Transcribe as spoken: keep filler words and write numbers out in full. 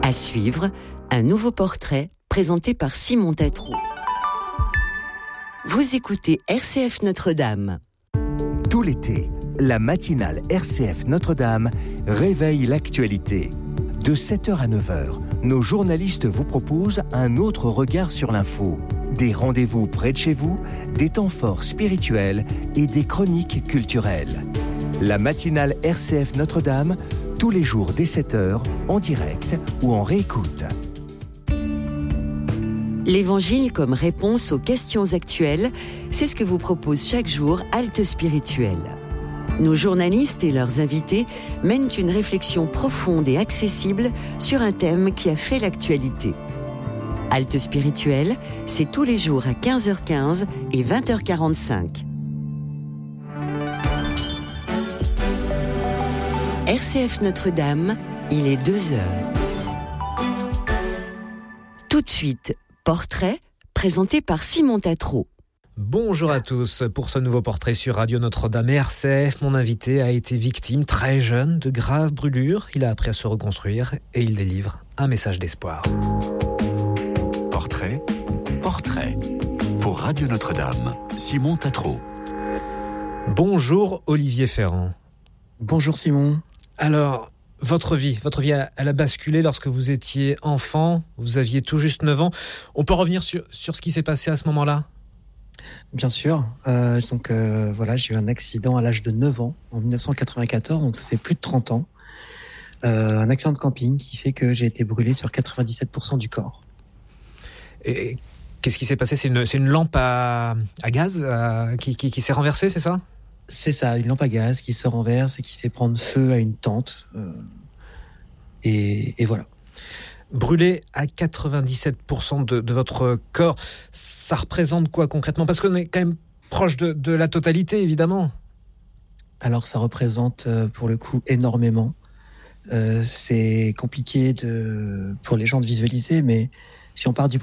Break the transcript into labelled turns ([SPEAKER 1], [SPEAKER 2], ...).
[SPEAKER 1] À suivre, un nouveau portrait présenté par Simon Tatro. Vous écoutez R C F Notre-Dame.
[SPEAKER 2] Tout l'été, la matinale R C F Notre-Dame réveille l'actualité. De sept heures à neuf heures, nos journalistes vous proposent un autre regard sur l'info. Des rendez-vous près de chez vous, des temps forts spirituels et des chroniques culturelles. La matinale R C F Notre-Dame, tous les jours dès sept heures, en direct ou en réécoute.
[SPEAKER 1] L'Évangile comme réponse aux questions actuelles, c'est ce que vous propose chaque jour Halte Spirituelle. Nos journalistes et leurs invités mènent une réflexion profonde et accessible sur un thème qui a fait l'actualité. Halte Spirituelle, c'est tous les jours à quinze heures quinze et vingt heures quarante-cinq. R C F Notre-Dame, il est deux heures. Tout de suite, portrait présenté par Simon Tatro.
[SPEAKER 3] Bonjour à tous. Pour ce nouveau portrait sur Radio Notre-Dame et R C F, mon invité a été victime très jeune de graves brûlures. Il a appris à se reconstruire et il délivre un message d'espoir.
[SPEAKER 4] Portrait, portrait. Pour Radio Notre-Dame, Simon Tatro.
[SPEAKER 3] Bonjour Olivier Ferrand.
[SPEAKER 5] Bonjour Simon.
[SPEAKER 3] Alors, votre vie, votre vie, elle a basculé lorsque vous étiez enfant. Vous aviez tout juste neuf ans. On peut revenir sur, sur ce qui s'est passé à ce moment-là ?
[SPEAKER 5] Bien sûr. Euh, donc euh, voilà, j'ai eu un accident à l'âge de neuf ans, en dix-neuf cent quatre-vingt-quatorze, donc ça fait plus de trente ans. Euh, un accident de camping qui fait que j'ai été brûlé sur quatre-vingt-dix-sept pour cent du corps.
[SPEAKER 3] Et qu'est-ce qui s'est passé ? C'est une, c'est une lampe à, à gaz à, qui, qui, qui s'est renversée, c'est ça ?
[SPEAKER 5] C'est ça, une lampe à gaz qui se renverse et qui fait prendre feu à une tente. Euh, et, et voilà.
[SPEAKER 3] Brûlé à quatre-vingt-dix-sept pour cent de, de votre corps, ça représente quoi concrètement ? Parce qu'on est quand même proche de, de la totalité, évidemment.
[SPEAKER 5] Alors ça représente euh, pour le coup énormément. Euh, c'est compliqué de, pour les gens de visualiser, mais si on part du